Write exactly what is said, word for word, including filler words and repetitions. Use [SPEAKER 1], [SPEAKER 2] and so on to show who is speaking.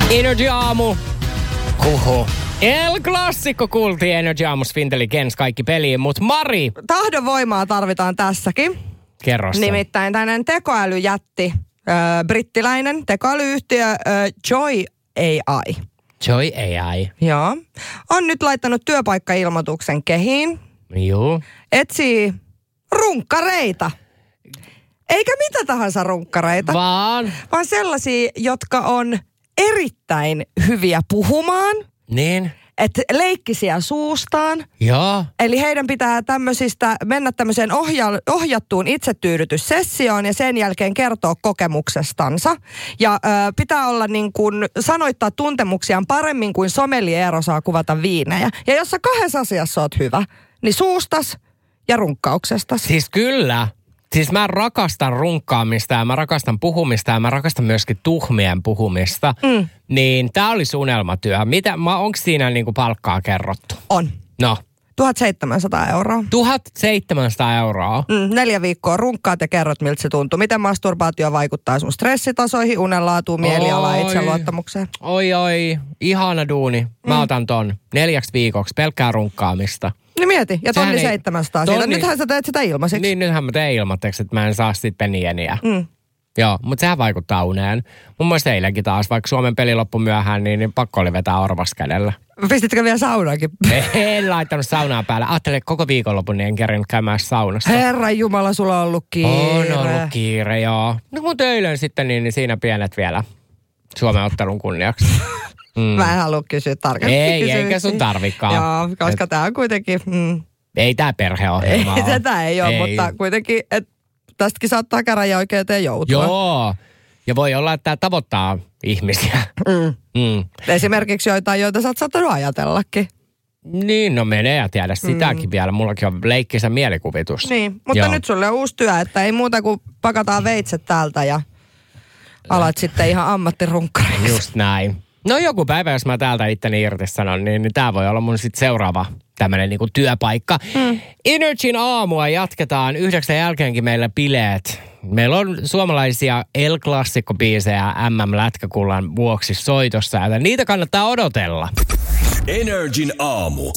[SPEAKER 1] Energy Aamu. Huhu. El Classico kuultiin Energy Aamus, Finteli, Kens, kaikki peliin. Mut Mari.
[SPEAKER 2] Tahdon voimaa tarvitaan tässäkin.
[SPEAKER 1] Kerro sen.
[SPEAKER 2] Nimittäin tämmöinen tekoälyjätti, äh, brittiläinen tekoälyyhtiö äh, Joy A I.
[SPEAKER 1] Joy A I.
[SPEAKER 2] Joo. On nyt laittanut työpaikkailmoituksen kehiin.
[SPEAKER 1] Joo.
[SPEAKER 2] Etsii runkkareita. Eikä mitä tahansa runkkareita.
[SPEAKER 1] Vaan.
[SPEAKER 2] Vaan sellaisia, jotka on erittäin hyviä puhumaan.
[SPEAKER 1] Niin.
[SPEAKER 2] Että leikkisiä suustaan.
[SPEAKER 1] Joo.
[SPEAKER 2] Eli heidän pitää tämmöisistä mennä tämmöiseen ohja- ohjattuun itsetyydytyssessioon ja sen jälkeen kertoa kokemuksestansa. Ja ö, pitää olla niin kuin sanoittaa tuntemuksiaan paremmin kuin sommelier osaa kuvata viinejä. Ja jos sä kahdessa asiassa oot hyvä, niin suustas ja runkkauksestas.
[SPEAKER 1] Siis kyllä. Siis mä rakastan runkkaamista ja mä rakastan puhumista ja mä rakastan myöskin tuhmien puhumista. Mm. Niin tää olisi unelmatyö. Mitä, onko siinä niinku palkkaa kerrottu?
[SPEAKER 2] On.
[SPEAKER 1] No.
[SPEAKER 2] tuhatseitsemänsataa euroa.
[SPEAKER 1] tuhatseitsemänsataa euroa?
[SPEAKER 2] Mm, neljä viikkoa runkkaat ja kerrot, miltä se tuntuu. Miten masturbaatio vaikuttaa sun stressitasoihin, unenlaatuun, mielialaan, itseluottamukseen.
[SPEAKER 1] Oi, oi. Ihana duuni. Mä mm. otan ton neljäksi viikoksi pelkkää runkkaamista.
[SPEAKER 2] Niin mieti. Ja tonni seitsemänsataa siitä.
[SPEAKER 1] Tonni...
[SPEAKER 2] Nythän sä teet sitä ilmaiseksi.
[SPEAKER 1] Niin, nythän mä teen ilmatteeksi, että mä en saa sit penieniä. Mm. Joo, mutta sehän vaikuttaa uneen. Mun mielestä eilenkin taas, vaikka Suomen peli loppui myöhään, niin, niin pakko oli vetää orvaskädellä.
[SPEAKER 2] Pistitkö vielä saunaankin?
[SPEAKER 1] En laittanut saunaa päälle. Ajattelin, koko viikonlopun niin en kerinyt käymään saunassa.
[SPEAKER 2] Herran Jumala, sulla on ollut kiire.
[SPEAKER 1] On ollut kiire, joo. No mutta eilen sitten, niin, niin siinä pienet vielä Suomen ottelun kunniaksi.
[SPEAKER 2] Mm. Mä en halua kysyä tarkasti.
[SPEAKER 1] Ei,
[SPEAKER 2] kysymyksiä.
[SPEAKER 1] eikä sun tarvikaan.
[SPEAKER 2] Joo, koska Et... tää on kuitenkin... Mm.
[SPEAKER 1] Ei tää perheohjelma
[SPEAKER 2] Ei,
[SPEAKER 1] ole.
[SPEAKER 2] tätä ei ole, ei. Mutta kuitenkin, että tästäkin saattaa käräjäoikeuteen joutua.
[SPEAKER 1] Joo, ja voi olla, että tämä tavoittaa ihmisiä.
[SPEAKER 2] Mm. Mm. Esimerkiksi joitain, joita sä oot saattanut ajatellakin.
[SPEAKER 1] Niin, no menee ja tiedä sitäkin mm. vielä. Mullakin on leikkisä mielikuvitus.
[SPEAKER 2] Niin, mutta Joo. nyt sulle on uusi työ, että ei muuta kuin pakataan veitset täältä ja alat mm. sitten ihan ammattirunkkariksi.
[SPEAKER 1] Just näin. No joku päivä, jos mä täältä itteni irtisanon, niin, niin tää voi olla mun sit seuraava tämmönen niinku työpaikka. Mm. Energyn aamua jatketaan yhdeksän jälkeenkin meillä bileet. Meillä on suomalaisia El Classico-biisejä M M-lätkäkullan vuoksi soitossa, ja niitä kannattaa odotella.
[SPEAKER 3] Energyn aamu.